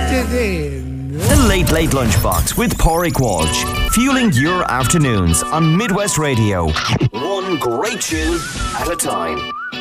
it in. The Late Late Lunchbox with Pádraig Walsh, fueling your afternoons on Midwest Radio. One great tune at a time.